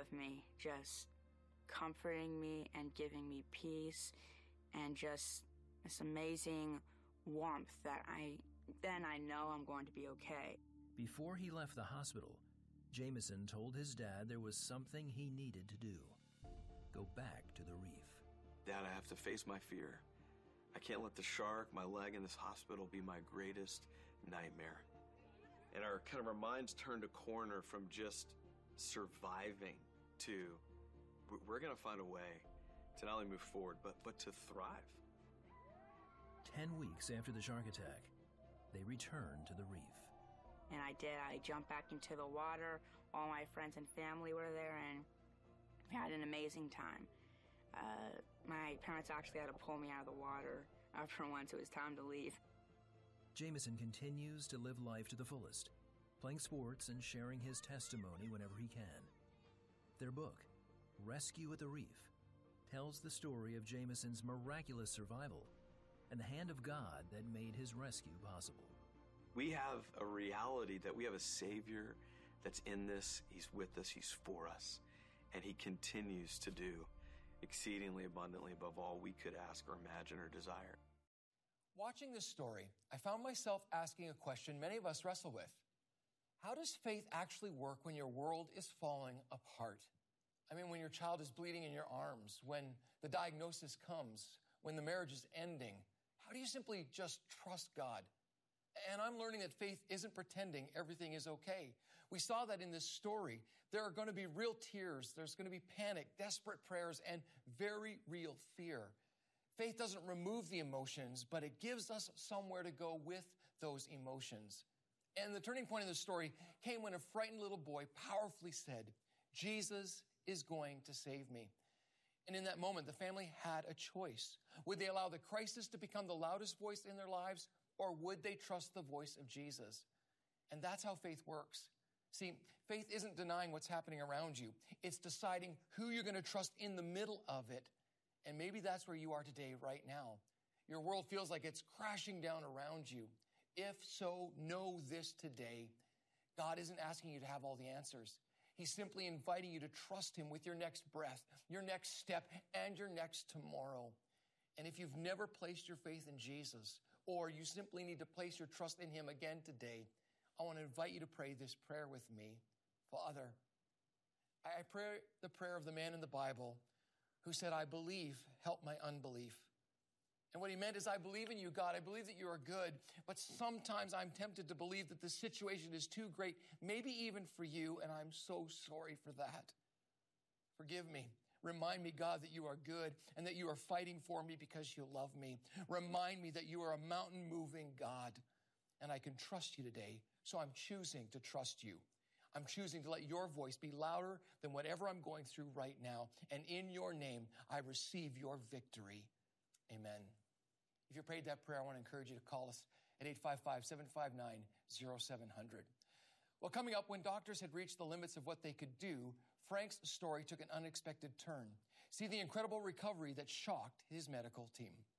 of me, just comforting me and giving me peace and just this amazing warmth that I know I'm going to be okay. Before he left the hospital, Jameson told his dad there was something he needed to do. Go back to the reef. Dad, I have to face my fear. I can't let the shark, my leg in this hospital, be my greatest nightmare. And our minds turned a corner from just surviving to, we're going to find a way to not only move forward, but to thrive. 10 weeks after the shark attack, they returned to the reef. And I did. I jumped back into the water. All my friends and family were there, and we had an amazing time. My parents actually had to pull me out of the water after once it was time to leave. Jameson continues to live life to the fullest, playing sports and sharing his testimony whenever he can. Their book, Rescue at the Reef, tells the story of Jameson's miraculous survival and the hand of God that made his rescue possible. We have a reality that we have a Savior that's in this. He's with us, He's for us, and He continues to do exceedingly abundantly above all we could ask or imagine or desire. Watching this story, I found myself asking a question many of us wrestle with. How does faith actually work when your world is falling apart? I mean, when your child is bleeding in your arms, when the diagnosis comes, when the marriage is ending, how do you simply just trust God? And I'm learning that faith isn't pretending everything is okay. We saw that in this story. There are going to be real tears. There's going to be panic, desperate prayers, and very real fear. Faith doesn't remove the emotions, but it gives us somewhere to go with those emotions. And the turning point in the story came when a frightened little boy powerfully said, "Jesus is going to save me." And in that moment, the family had a choice. Would they allow the crisis to become the loudest voice in their lives, or would they trust the voice of Jesus? And that's how faith works. See, faith isn't denying what's happening around you. It's deciding who you're going to trust in the middle of it. And maybe that's where you are today, right now. Your world feels like it's crashing down around you. If so, know this today. God isn't asking you to have all the answers. He's simply inviting you to trust Him with your next breath, your next step, and your next tomorrow. And if you've never placed your faith in Jesus, or you simply need to place your trust in Him again today, I want to invite you to pray this prayer with me. Father, I pray the prayer of the man in the Bible who said, "I believe, help my unbelief." And what he meant is, I believe in you, God. I believe that you are good, but sometimes I'm tempted to believe that the situation is too great, maybe even for you, and I'm so sorry for that. Forgive me. Remind me, God, that you are good and that you are fighting for me because you love me. Remind me that you are a mountain-moving God, and I can trust you today, so I'm choosing to trust you. I'm choosing to let your voice be louder than whatever I'm going through right now, and in your name, I receive your victory. Amen. If you prayed that prayer, I want to encourage you to call us at 855-759-0700. Well, coming up, when doctors had reached the limits of what they could do, Frank's story took an unexpected turn. See the incredible recovery that shocked his medical team.